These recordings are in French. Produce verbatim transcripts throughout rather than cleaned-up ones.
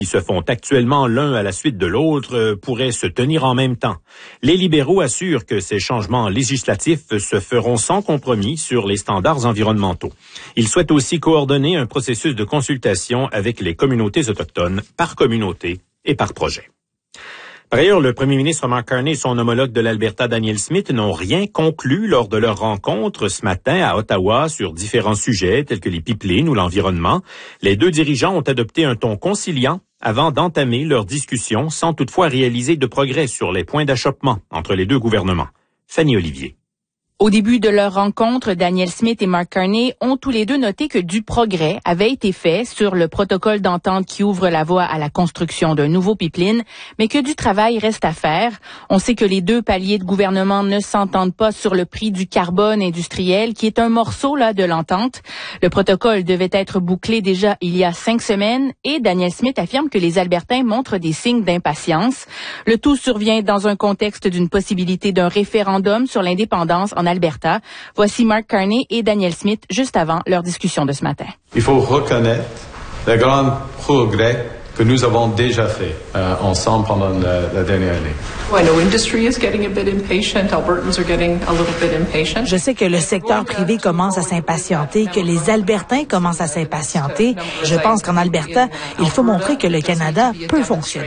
qui se font actuellement l'un à la suite de l'autre pourraient se tenir en même temps. Les libéraux assurent que ces changements législatifs se feront sans compromis sur les standards environnementaux. Ils souhaitent aussi coordonner un processus de consultation avec les communautés autochtones par communauté et par projet. Par ailleurs, le premier ministre Mark Carney et son homologue de l'Alberta, Danielle Smith, n'ont rien conclu lors de leur rencontre ce matin à Ottawa sur différents sujets tels que les pipelines ou l'environnement. Les deux dirigeants ont adopté un ton conciliant avant d'entamer leur discussion sans toutefois réaliser de progrès sur les points d'achoppement entre les deux gouvernements. Fanny Olivier. Au début de leur rencontre, Danielle Smith et Mark Carney ont tous les deux noté que du progrès avait été fait sur le protocole d'entente qui ouvre la voie à la construction d'un nouveau pipeline, mais que du travail reste à faire. On sait que les deux paliers de gouvernement ne s'entendent pas sur le prix du carbone industriel, qui est un morceau là de l'entente. Le protocole devait être bouclé déjà il y a cinq semaines et Danielle Smith affirme que les Albertains montrent des signes d'impatience. Le tout survient dans un contexte d'une possibilité d'un référendum sur l'indépendance en Alberta. Voici Mark Carney et Danielle Smith juste avant leur discussion de ce matin. Il faut reconnaître le grand progrès que nous avons déjà fait euh, ensemble pendant la, la dernière année. I know industry is getting a bit impatient. Albertans are getting a little bit impatient. Je sais que le secteur privé commence à s'impatienter, que les Albertains commencent à s'impatienter. Je pense qu'en Alberta, il faut montrer que le Canada peut fonctionner.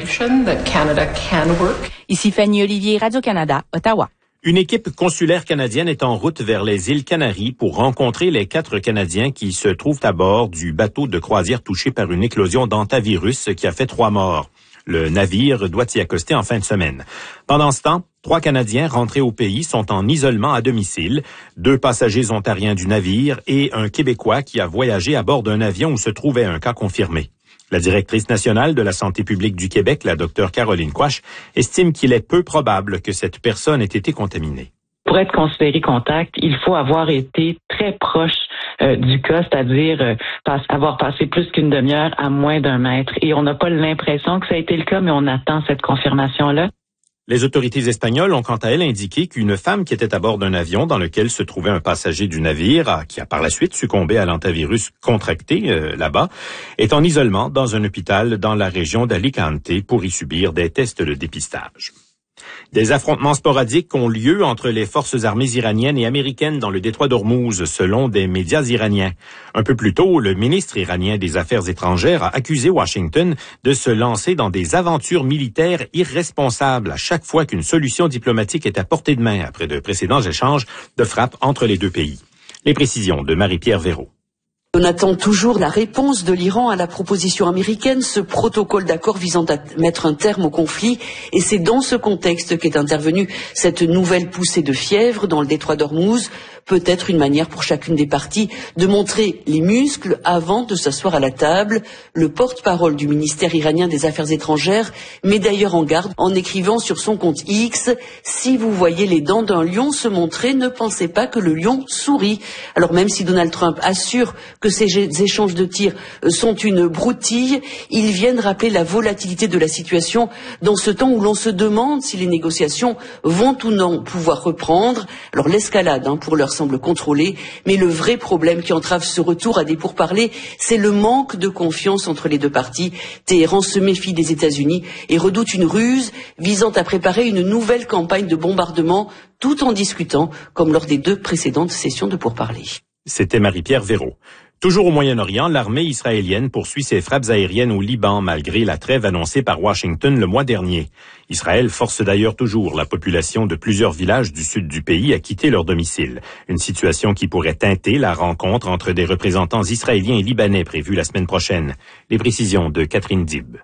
Ici Fanny Olivier, Radio-Canada, Ottawa. Une équipe consulaire canadienne est en route vers les îles Canaries pour rencontrer les quatre Canadiens qui se trouvent à bord du bateau de croisière touché par une éclosion d'hantavirus qui a fait trois morts. Le navire doit y accoster en fin de semaine. Pendant ce temps, trois Canadiens rentrés au pays sont en isolement à domicile, deux passagers ontariens du navire et un Québécois qui a voyagé à bord d'un avion où se trouvait un cas confirmé. La directrice nationale de la santé publique du Québec, la docteure Caroline Quach, estime qu'il est peu probable que cette personne ait été contaminée. Pour être considéré contact, il faut avoir été très proche euh, du cas, c'est-à-dire euh, pas, avoir passé plus qu'une demi-heure à moins d'un mètre. Et on n'a pas l'impression que ça a été le cas, mais on attend cette confirmation-là. Les autorités espagnoles ont quant à elles indiqué qu'une femme qui était à bord d'un avion dans lequel se trouvait un passager du navire, a, qui a par la suite succombé à l'hantavirus contracté euh, là-bas, est en isolement dans un hôpital dans la région d'Alicante pour y subir des tests de dépistage. Des affrontements sporadiques ont lieu entre les forces armées iraniennes et américaines dans le détroit d'Ormuz, selon des médias iraniens. Un peu plus tôt, le ministre iranien des Affaires étrangères a accusé Washington de se lancer dans des aventures militaires irresponsables à chaque fois qu'une solution diplomatique est à portée de main après de précédents échanges de frappes entre les deux pays. Les précisions de Marie-Pierre Véraud. On attend toujours la réponse de l'Iran à la proposition américaine, ce protocole d'accord visant à mettre un terme au conflit. Et c'est dans ce contexte qu'est intervenue cette nouvelle poussée de fièvre dans le détroit d'Ormuz. Peut-être une manière pour chacune des parties de montrer les muscles avant de s'asseoir à la table. Le porte-parole du ministère iranien des Affaires étrangères met d'ailleurs en garde en écrivant sur son compte X « Si vous voyez les dents d'un lion se montrer, ne pensez pas que le lion sourit ». Alors même si Donald Trump assure que ces échanges de tirs sont une broutille, ils viennent rappeler la volatilité de la situation dans ce temps où l'on se demande si les négociations vont ou non pouvoir reprendre. Alors l'escalade, hein, pour l'heure, semble contrôlée, mais le vrai problème qui entrave ce retour à des pourparlers, c'est le manque de confiance entre les deux parties. Téhéran se méfie des États-Unis et redoute une ruse visant à préparer une nouvelle campagne de bombardement, tout en discutant, comme lors des deux précédentes sessions de pourparlers. C'était Marie-Pierre Véraud. Toujours au Moyen-Orient, l'armée israélienne poursuit ses frappes aériennes au Liban malgré la trêve annoncée par Washington le mois dernier. Israël force d'ailleurs toujours la population de plusieurs villages du sud du pays à quitter leur domicile. Une situation qui pourrait teinter la rencontre entre des représentants israéliens et libanais prévue la semaine prochaine. Les précisions de Catherine Dib.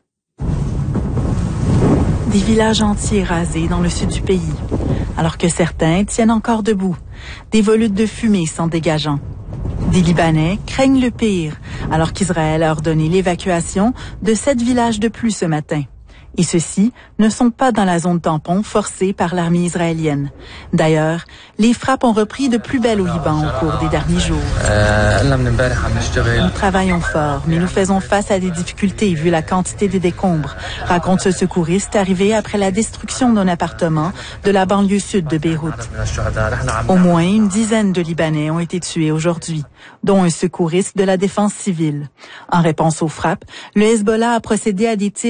Des villages entiers rasés dans le sud du pays, alors que certains tiennent encore debout, des volutes de fumée s'en dégageant. Des Libanais craignent le pire, alors qu'Israël a ordonné l'évacuation de sept villages de plus ce matin. Et ceux-ci ne sont pas dans la zone tampon forcée par l'armée israélienne. D'ailleurs, les frappes ont repris de plus belle au Liban au cours des derniers jours. Nous travaillons fort, mais nous faisons face à des difficultés vu la quantité de décombres, raconte ce secouriste arrivé après la destruction d'un appartement de la banlieue sud de Beyrouth. Au moins une dizaine de Libanais ont été tués aujourd'hui, dont un secouriste de la défense civile. En réponse aux frappes, le Hezbollah a procédé à des tirs